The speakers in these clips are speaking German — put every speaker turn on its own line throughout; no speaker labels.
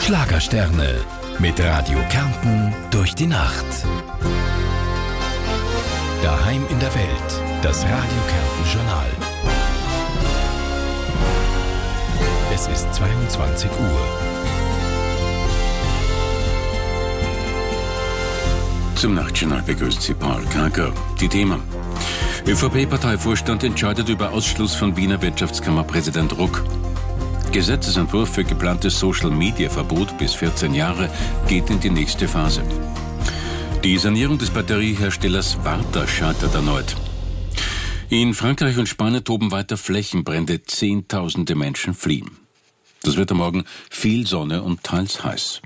Schlagersterne mit Radio Kärnten durch die Nacht. Daheim in der Welt, das Radio Kärnten Journal. Es ist 22 Uhr.
Zum Nachtjournal begrüßt Sie Paul Kager. Die Themen. ÖVP-Parteivorstand entscheidet über Ausschluss von Wiener Wirtschaftskammerpräsident Ruck. Gesetzesentwurf für geplantes Social-Media-Verbot bis 14 Jahre geht in die nächste Phase. Die Sanierung des Batterieherstellers Varta scheitert erneut. In Frankreich und Spanien toben weiter Flächenbrände, Zehntausende Menschen fliehen. Das wird am Morgen viel Sonne und teils heiß.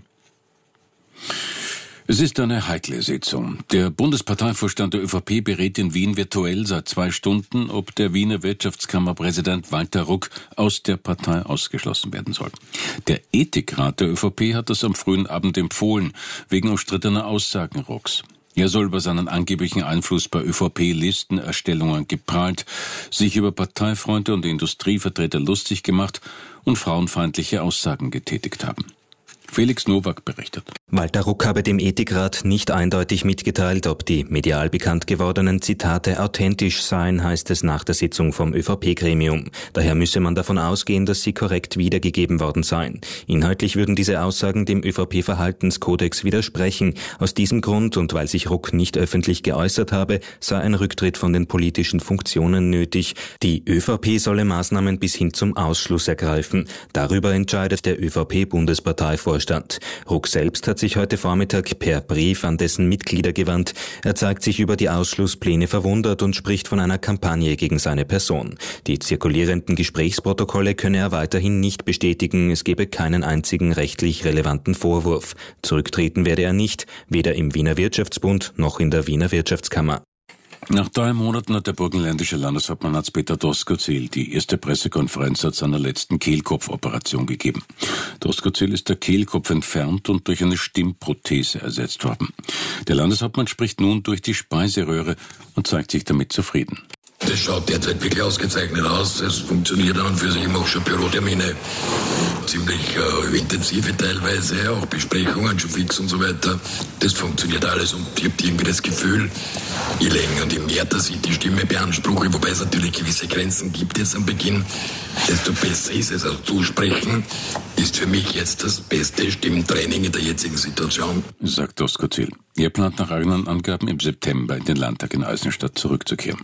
Es ist eine heikle Sitzung. Der Bundesparteivorstand der ÖVP berät in Wien virtuell seit 2 Stunden, ob der Wiener Wirtschaftskammerpräsident Walter Ruck aus der Partei ausgeschlossen werden soll. Der Ethikrat der ÖVP hat das am frühen Abend empfohlen, wegen umstrittener Aussagen Rucks. Er soll über seinen angeblichen Einfluss bei ÖVP-Listenerstellungen geprahlt, sich über Parteifreunde und Industrievertreter lustig gemacht und frauenfeindliche Aussagen getätigt haben. Felix Nowak berichtet.
Walter Ruck habe dem Ethikrat nicht eindeutig mitgeteilt, ob die medial bekannt gewordenen Zitate authentisch seien, heißt es nach der Sitzung vom ÖVP-Gremium. Daher müsse man davon ausgehen, dass sie korrekt wiedergegeben worden seien. Inhaltlich würden diese Aussagen dem ÖVP-Verhaltenskodex widersprechen. Aus diesem Grund und weil sich Ruck nicht öffentlich geäußert habe, sei ein Rücktritt von den politischen Funktionen nötig. Die ÖVP solle Maßnahmen bis hin zum Ausschluss ergreifen. Darüber entscheidet der ÖVP-Bundesparteivorstand. Ruck selbst hat sich heute Vormittag per Brief an dessen Mitglieder gewandt. Er zeigt sich über die Ausschlusspläne verwundert und spricht von einer Kampagne gegen seine Person. Die zirkulierenden Gesprächsprotokolle könne er weiterhin nicht bestätigen. Es gebe keinen einzigen rechtlich relevanten Vorwurf. Zurücktreten werde er nicht, weder im Wiener Wirtschaftsbund noch in der Wiener Wirtschaftskammer.
Nach 3 Monaten hat der burgenländische Landeshauptmann Hans-Peter Doskozil die erste Pressekonferenz seit seiner letzten Kehlkopfoperation gegeben. Doskozil ist der Kehlkopf entfernt und durch eine Stimmprothese ersetzt worden. Der Landeshauptmann spricht nun durch die Speiseröhre und zeigt sich damit zufrieden.
Das schaut derzeit wirklich ausgezeichnet aus. Es funktioniert an und für sich. Ich mache schon Bürotermine, ziemlich intensive teilweise, auch Besprechungen schon fix und so weiter. Das funktioniert alles und ich habe irgendwie das Gefühl, je länger und je mehr, dass ich die Stimme beanspruche, wobei es natürlich gewisse Grenzen gibt jetzt am Beginn, desto besser ist es. Also zusprechen ist für mich jetzt das beste Stimmtraining in der jetzigen Situation,
sagt Doskozil. Er plant nach eigenen Angaben im September in den Landtag in Eisenstadt zurückzukehren.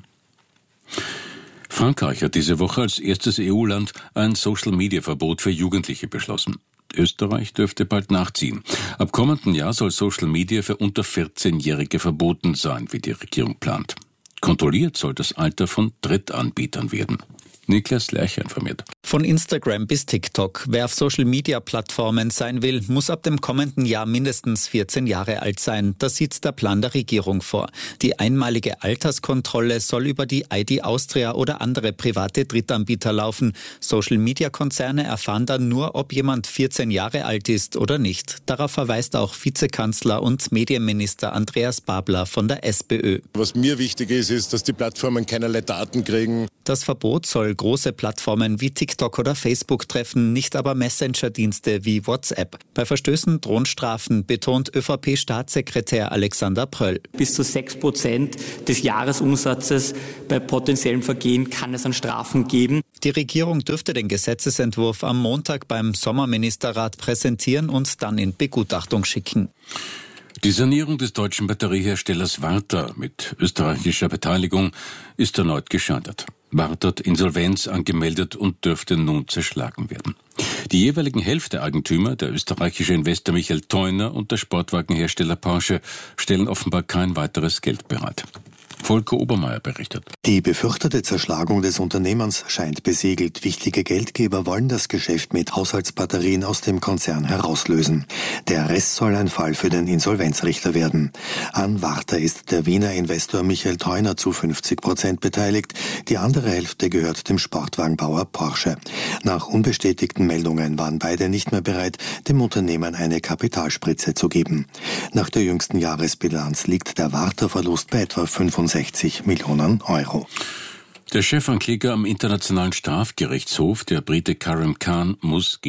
Frankreich hat diese Woche als erstes EU-Land ein Social-Media-Verbot für Jugendliche beschlossen. Österreich dürfte bald nachziehen. Ab kommenden Jahr soll Social Media für unter 14-Jährige verboten sein, wie die Regierung plant. Kontrolliert soll das Alter von Drittanbietern werden. Niklas Lercher informiert.
Von Instagram bis TikTok. Wer auf Social-Media-Plattformen sein will, muss ab dem kommenden Jahr mindestens 14 Jahre alt sein. Das sieht der Plan der Regierung vor. Die einmalige Alterskontrolle soll über die ID Austria oder andere private Drittanbieter laufen. Social-Media-Konzerne erfahren dann nur, ob jemand 14 Jahre alt ist oder nicht. Darauf verweist auch Vizekanzler und Medienminister Andreas Babler von der SPÖ.
Was mir wichtig ist, dass die Plattformen keinerlei Daten kriegen.
Das Verbot soll große Plattformen wie TikTok oder Facebook treffen, nicht aber Messenger-Dienste wie WhatsApp. Bei Verstößen drohen Strafen, betont ÖVP-Staatssekretär Alexander Pröll.
Bis zu 6% des Jahresumsatzes bei potenziellen Vergehen kann es an Strafen geben.
Die Regierung dürfte den Gesetzesentwurf am Montag beim Sommerministerrat präsentieren und dann in Begutachtung schicken.
Die Sanierung des deutschen Batterieherstellers Varta mit österreichischer Beteiligung ist erneut gescheitert. Varta hat Insolvenz angemeldet und dürfte nun zerschlagen werden. Die jeweiligen Hälfteeigentümer, der österreichische Investor Michael Theuner und der Sportwagenhersteller Porsche, stellen offenbar kein weiteres Geld bereit. Volker Obermeier berichtet.
Die befürchtete Zerschlagung des Unternehmens scheint besiegelt. Wichtige Geldgeber wollen das Geschäft mit Haushaltsbatterien aus dem Konzern herauslösen. Der Rest soll ein Fall für den Insolvenzrichter werden. An Varta ist der Wiener Investor Michael Theuner zu 50% beteiligt. Die andere Hälfte gehört dem Sportwagenbauer Porsche. Nach unbestätigten Meldungen waren beide nicht mehr bereit, dem Unternehmen eine Kapitalspritze zu geben. Nach der jüngsten Jahresbilanz liegt der Varta-Verlust bei etwa 65 Millionen Euro.
Der Chefankläger am Internationalen Strafgerichtshof, der Brite Karim Khan, muss gehen.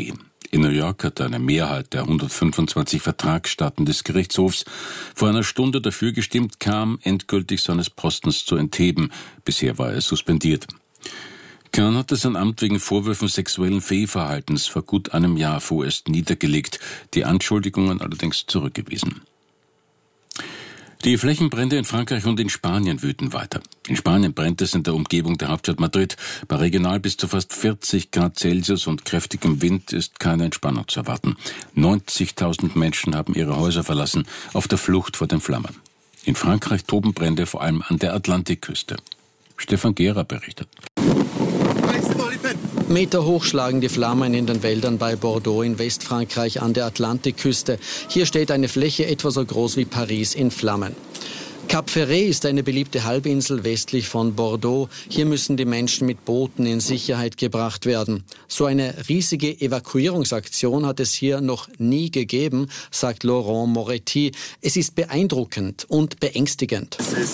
In New York hat eine Mehrheit der 125 Vertragsstaaten des Gerichtshofs vor einer Stunde dafür gestimmt, Khan endgültig seines Postens zu entheben. Bisher war er suspendiert. Khan hatte sein Amt wegen Vorwürfen sexuellen Fehlverhaltens vor gut einem Jahr vorerst niedergelegt, die Anschuldigungen allerdings zurückgewiesen. Die Flächenbrände in Frankreich und in Spanien wüten weiter. In Spanien brennt es in der Umgebung der Hauptstadt Madrid. Bei regional bis zu fast 40 Grad Celsius und kräftigem Wind ist keine Entspannung zu erwarten. 90.000 Menschen haben ihre Häuser verlassen, auf der Flucht vor den Flammen. In Frankreich toben Brände vor allem an der Atlantikküste. Stefan Gehrer berichtet.
Meterhoch schlagen die Flammen in den Wäldern bei Bordeaux in Westfrankreich an der Atlantikküste. Hier steht eine Fläche etwa so groß wie Paris in Flammen. Cap Ferret ist eine beliebte Halbinsel westlich von Bordeaux. Hier müssen die Menschen mit Booten in Sicherheit gebracht werden. So eine riesige Evakuierungsaktion hat es hier noch nie gegeben, sagt Laurent Moretti. Es ist beeindruckend und beängstigend.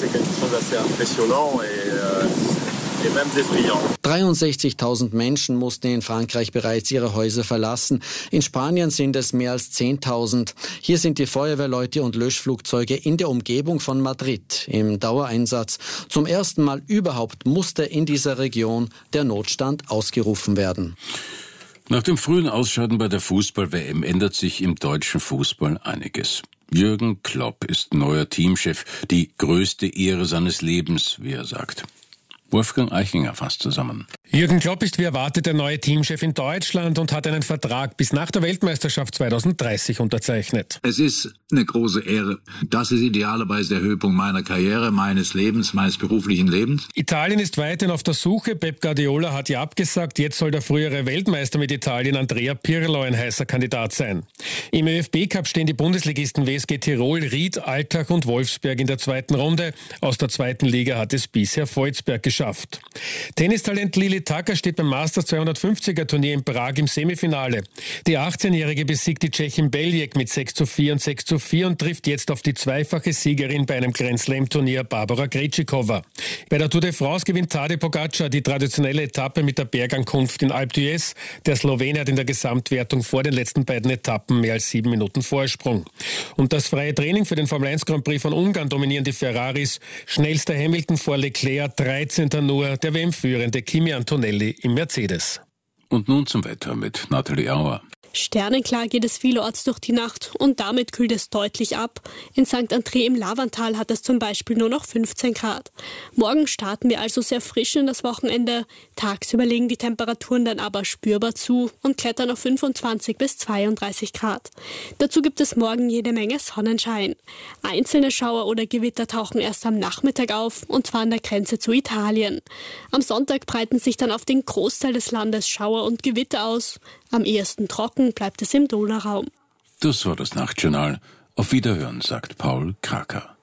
63.000 Menschen mussten in Frankreich bereits ihre Häuser verlassen. In Spanien sind es mehr als 10.000. Hier sind die Feuerwehrleute und Löschflugzeuge in der Umgebung von Madrid im Dauereinsatz. Zum ersten Mal überhaupt musste in dieser Region der Notstand ausgerufen werden.
Nach dem frühen Ausscheiden bei der Fußball-WM ändert sich im deutschen Fußball einiges. Jürgen Klopp ist neuer Teamchef, die größte Ehre seines Lebens, wie er sagt. Wolfgang Eichinger fasst zusammen.
Jürgen Klopp ist wie erwartet der neue Teamchef in Deutschland und hat einen Vertrag bis nach der Weltmeisterschaft 2030 unterzeichnet.
Es ist eine große Ehre. Das ist idealerweise der Höhepunkt meiner Karriere, meines Lebens, meines beruflichen Lebens.
Italien ist weiterhin auf der Suche. Pep Guardiola hat ja abgesagt. Jetzt soll der frühere Weltmeister mit Italien, Andrea Pirlo, ein heißer Kandidat sein. Im ÖFB-Cup stehen die Bundesligisten WSG Tirol, Ried, Altach und Wolfsberg in der zweiten Runde. Aus der zweiten Liga hat es bisher Volzberg geschafft. Tennistalent Lili Taka steht beim Masters 250er Turnier in Prag im Semifinale. Die 18-Jährige besiegt die Tschechin Beljek mit 6:4 und 6:4 und trifft jetzt auf die zweifache Siegerin bei einem Grand Slam Turnier, Barbara Krejcikova. Bei der Tour de France gewinnt Tadej Pogačar die traditionelle Etappe mit der Bergankunft in Alpe d'Huez. Der Slowene hat in der Gesamtwertung vor den letzten beiden Etappen mehr als 7 Minuten Vorsprung. Und das freie Training für den Formel 1 Grand Prix von Ungarn dominieren die Ferraris. Schnellster Hamilton vor Leclerc, 13. nur der WM-Führende Kimi Antonelli im Mercedes.
Und nun zum Wetter mit Nathalie Auer.
Sternenklar geht es vielorts durch die Nacht und damit kühlt es deutlich ab. In St. André im Lavantal hat es zum Beispiel nur noch 15 Grad. Morgen starten wir also sehr frisch in das Wochenende. Tagsüber legen die Temperaturen dann aber spürbar zu und klettern auf 25 bis 32 Grad. Dazu gibt es morgen jede Menge Sonnenschein. Einzelne Schauer oder Gewitter tauchen erst am Nachmittag auf, und zwar an der Grenze zu Italien. Am Sonntag breiten sich dann auf den Großteil des Landes Schauer und Gewitter aus. Am ehesten trocken bleibt es im Donauraum.
Das war das Nachtjournal. Auf Wiederhören, sagt Paul Kraker.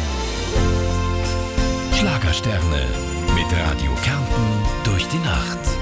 Schlagersterne mit Radio Kärnten durch die Nacht.